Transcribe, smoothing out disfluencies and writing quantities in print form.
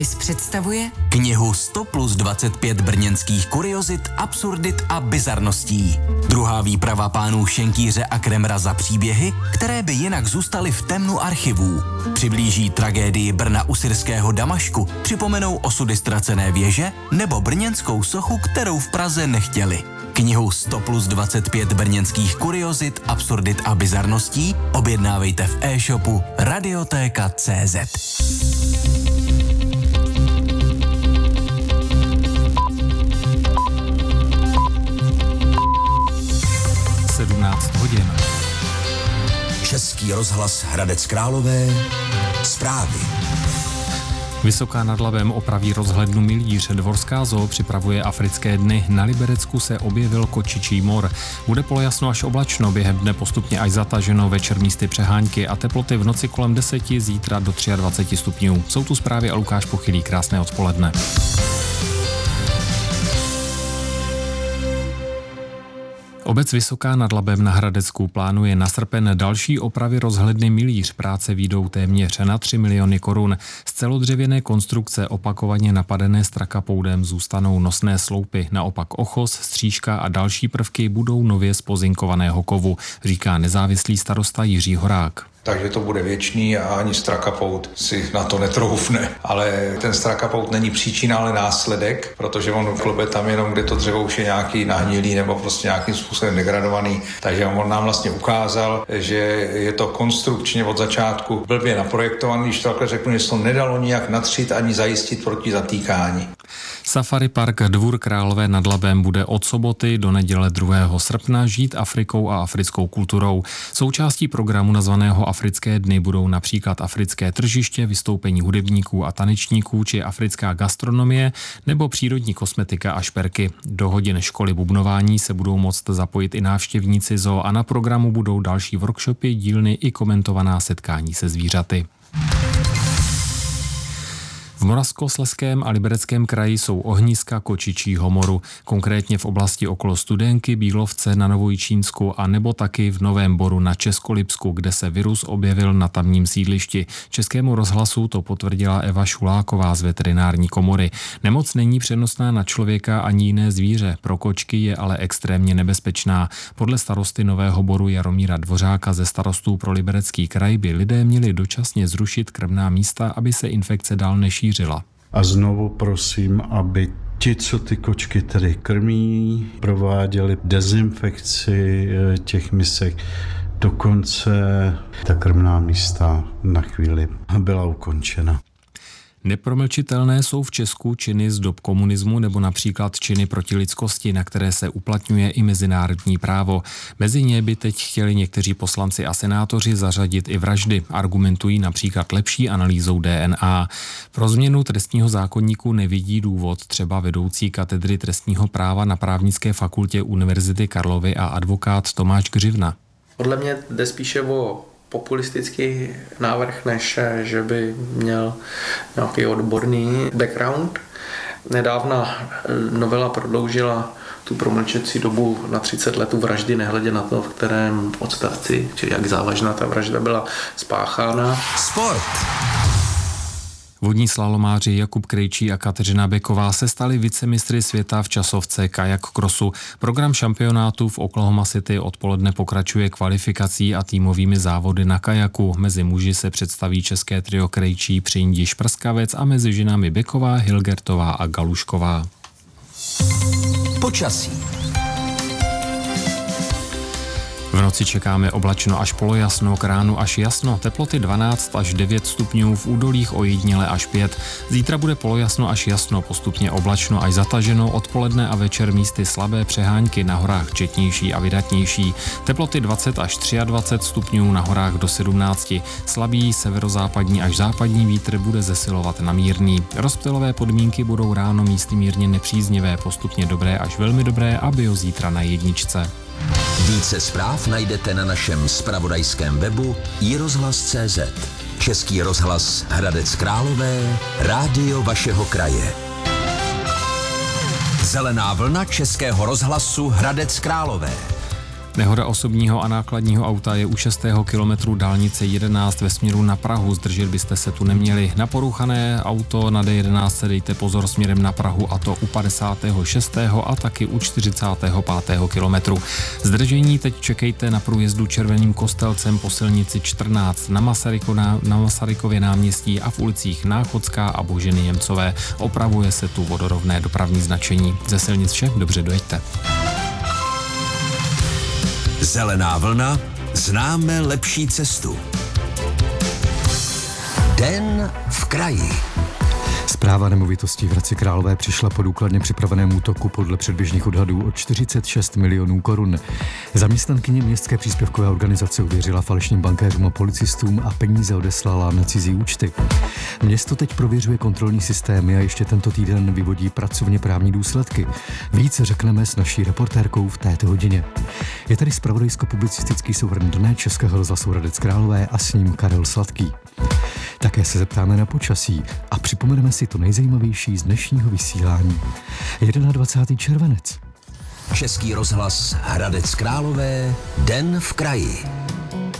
Představuje knihu 100 plus 25 brněnských kuriozit, absurdit a bizarností. Druhá výprava pánů Šenkýře a Kremra za příběhy, které by jinak zůstaly v temnu archivů. Přiblíží tragédii Brna u syrského Damašku, připomenou osudy ztracené věže nebo brněnskou sochu, kterou v Praze nechtěli. Knihu 100 plus 25 brněnských kuriozit, absurdit a bizarností objednávejte v e-shopu Radiotéka.cz. Hodin. Český rozhlas Hradec Králové. Zprávy. Vysoká nad Labem opraví rozhlednu Milíř. Dvorská zoo připravuje africké dny. Na Liberecku se objevil kočičí mor. Bude polojasno až oblačno, během dne postupně až zataženo, večer místy přehánky a teploty v noci kolem 10, zítra do 23 stupňů. Jsou tu zprávy a Lukáš Pochylý. Krásné odpoledne. Obec Vysoká nad Labem na Hradecku plánuje na srpen další opravy rozhledny Milíř. Práce výjdou téměř na 3 miliony korun. Z celodřevěné konstrukce opakovaně napadené strakapoudem zůstanou nosné sloupy. Naopak ochos, stříška a další prvky budou nově z pozinkovaného kovu, říká nezávislý starosta Jiří Horák. Takže to bude věčný a ani strakapout si na to netroufne. Ale ten strakapout není příčina, ale následek, protože on klope tam jenom, kde to dřevo už je nějaký nahnilý nebo prostě nějakým způsobem degradovaný. Takže on nám vlastně ukázal, že je to konstrukčně od začátku blbě naprojektovaný, když to takhle řeknu, že se to nedalo nijak natřít ani zajistit proti zatýkání. Safari park Dvůr Králové nad Labem bude od soboty do neděle 2. srpna žít Afrikou a africkou kulturou. Součástí programu nazvaného Africké dny budou například africké tržiště, vystoupení hudebníků a tanečníků či africká gastronomie nebo přírodní kosmetika a šperky. Do hodin školy bubnování se budou moct zapojit i návštěvníci zoo a na programu budou další workshopy, dílny i komentovaná setkání se zvířaty. V Moravskoslezském a Libereckém kraji jsou ohniska kočičího moru, konkrétně v oblasti okolo Studénky, Bílovce na Novojičínsku a nebo taky v Novém Boru na Českolipsku, kde se virus objevil na tamním sídlišti. Českému rozhlasu to potvrdila Eva Šuláková z veterinární komory. Nemoc není přenosná na člověka ani jiné zvíře, pro kočky je ale extrémně nebezpečná. Podle starosty Nového Boru Jaromíra Dvořáka ze starostů pro Liberecký kraj by lidé měli dočasně zrušit krmná místa, aby se infekce dál nešířila. A znovu prosím, aby ti, co ty kočky tedy krmí, prováděli dezinfekci těch misek. Dokonce ta krmná místa na chvíli byla ukončena. Nepromlčitelné jsou v Česku činy z dob komunismu nebo například činy proti lidskosti, na které se uplatňuje i mezinárodní právo. Mezi ně by teď chtěli někteří poslanci a senátoři zařadit i vraždy. Argumentují například lepší analýzou DNA. Pro změnu trestního zákoníku nevidí důvod třeba vedoucí katedry trestního práva na Právnické fakultě Univerzity Karlovy a advokát Tomáš Křivna. Podle mě jde spíše o populistický návrh, než že by měl nějaký odborný background. Nedávna novela prodloužila tu promlčecí dobu na 30 let u vraždy, nehledě na to, v kterém odstavci, či jak závažná ta vražda byla spáchána. Sport. Vodní slalomáři Jakub Krejčí a Kateřina Beková se stali vicemistry světa v časovce kajak crossu. Program šampionátu v Oklahoma City odpoledne pokračuje kvalifikací a týmovými závody na kajaku. Mezi muži se představí české trio Krejčí, Přindiš, Prskavec a mezi ženami Beková, Hilgertová a Galušková. Počasí. V noci čekáme oblačno až polojasno, k ránu až jasno, teploty 12 až 9 stupňů, v údolích ojediněle až 5. Zítra bude polojasno až jasno, postupně oblačno až zataženo, odpoledne a večer místy slabé přehánky, na horách četnější a vydatnější. Teploty 20 až 23 stupňů, na horách do 17. Slabý severozápadní až západní vítr bude zesilovat na mírný. Rozptylové podmínky budou ráno místy mírně nepříznivé, postupně dobré až velmi dobré a bio zítra na jedničce. Více zpráv najdete na našem zpravodajském webu iRozhlas.cz. Český rozhlas Hradec Králové, rádio vašeho kraje. Zelená vlna Českého rozhlasu Hradec Králové. Nehoda osobního a nákladního auta je u 6. kilometru dálnice 11 ve směru na Prahu. Zdržet byste se tu neměli. Na porouchané auto na D11 se dejte pozor směrem na Prahu, a to u 56. a taky u 45. kilometru. Zdržení teď čekejte na průjezdu Červeným Kostelcem po silnici 14 na Masarykově náměstí a v ulicích Náchodská a Boženy Němcové. Opravuje se tu vodorovné dopravní značení. Ze silnic vše, dobře dojeďte. Zelená vlna, známe lepší cestu. Den v kraji. Správa nemovitostí v Hradci Králové přišla po důkladně připraveném útoku podle předběžných odhadů o 46 milionů korun. Zaměstnankyně městské příspěvkové organizace uvěřila falešným bankéřům a policistům a peníze odeslala na cizí účty. Město teď prověřuje kontrolní systémy a ještě tento týden vyvodí pracovně právní důsledky. Více řekneme s naší reportérkou v této hodině. Je tady zpravodajsko-publicistický souhrn Dne Českého rozhlasu Hradec Králové a s ním Karel Sladký. Také se zeptáme na počasí a připomeneme si to nejzajímavější z dnešního vysílání. 21. červenec. Český rozhlas Hradec Králové, Den v kraji.